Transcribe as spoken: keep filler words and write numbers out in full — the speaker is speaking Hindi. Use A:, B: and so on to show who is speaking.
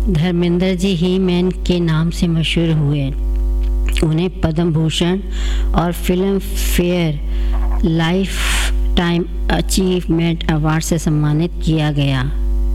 A: धर्मेंद्र जी ही मैन के नाम से मशहूर हुए। उन्हें पद्म भूषण और film fair life time achievement award से सम्मानित किया गया।